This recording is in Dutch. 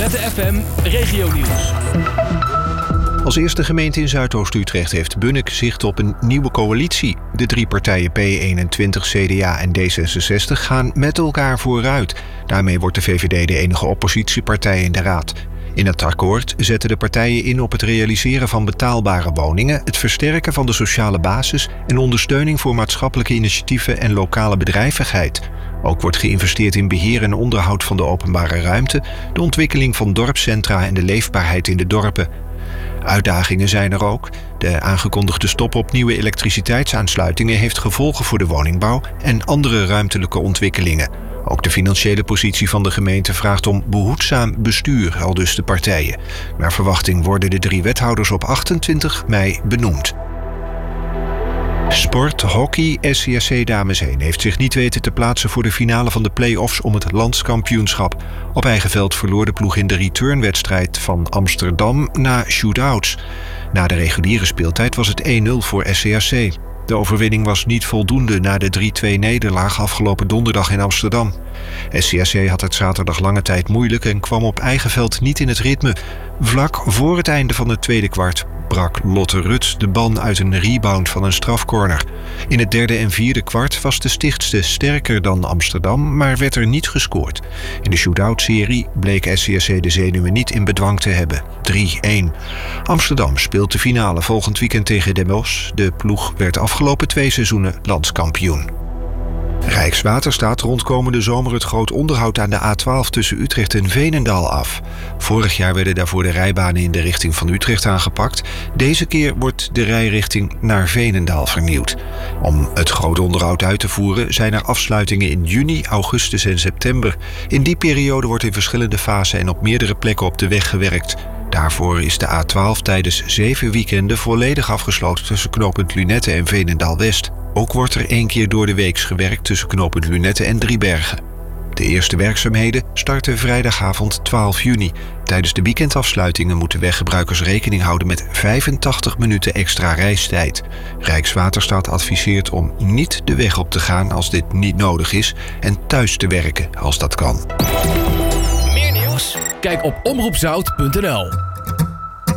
ZFM Regionieuws. Als eerste gemeente in Zuidoost-Utrecht heeft Bunnik zicht op een nieuwe coalitie. De 3 partijen P21, CDA en D66 gaan met elkaar vooruit. Daarmee wordt de VVD de enige oppositiepartij in de raad. In het akkoord zetten de partijen in op het realiseren van betaalbare woningen, het versterken van de sociale basis en ondersteuning voor maatschappelijke initiatieven en lokale bedrijvigheid. Ook wordt geïnvesteerd in beheer en onderhoud van de openbare ruimte, de ontwikkeling van dorpscentra en de leefbaarheid in de dorpen. Uitdagingen zijn er ook. De aangekondigde stop op nieuwe elektriciteitsaansluitingen heeft gevolgen voor de woningbouw en andere ruimtelijke ontwikkelingen. Ook de financiële positie van de gemeente vraagt om behoedzaam bestuur, aldus de partijen. Naar verwachting worden de 3 wethouders op 28 mei benoemd. Sport, hockey, SCAC Dames 1 heeft zich niet weten te plaatsen voor de finale van de play-offs om het landskampioenschap. Op eigen veld verloor de ploeg in de returnwedstrijd van Amsterdam na shootouts. Na de reguliere speeltijd was het 1-0 voor SCAC. De overwinning was niet voldoende na de 3-2 nederlaag afgelopen donderdag in Amsterdam. SCAC had het zaterdag lange tijd moeilijk en kwam op eigen veld niet in het ritme. Vlak voor het einde van het tweede kwart brak Lotte Rut de ban uit een rebound van een strafcorner. In het derde en vierde kwart was de Stichtse sterker dan Amsterdam, maar werd er niet gescoord. In de shootout-serie bleek SCAC de zenuwen niet in bedwang te hebben. 3-1. Amsterdam speelt de finale volgend weekend tegen Den Bosch. De ploeg werd afgelopen 2 seizoenen landskampioen. Rijkswaterstaat rond komende zomer het groot onderhoud aan de A12 tussen Utrecht en Veenendaal af. Vorig jaar werden daarvoor de rijbanen in de richting van Utrecht aangepakt. Deze keer wordt de rijrichting naar Veenendaal vernieuwd. Om het groot onderhoud uit te voeren zijn er afsluitingen in juni, augustus en september. In die periode wordt in verschillende fasen en op meerdere plekken op de weg gewerkt. Daarvoor is de A12 tijdens 7 weekenden volledig afgesloten tussen knooppunt Lunette en Veenendaal-West. Ook wordt er 1 keer door de weeks gewerkt tussen knooppunt Lunette en Driebergen. De eerste werkzaamheden starten vrijdagavond 12 juni. Tijdens de weekendafsluitingen moeten weggebruikers rekening houden met 85 minuten extra reistijd. Rijkswaterstaat adviseert om niet de weg op te gaan als dit niet nodig is en thuis te werken als dat kan. Meer nieuws? Kijk op omroepzout.nl.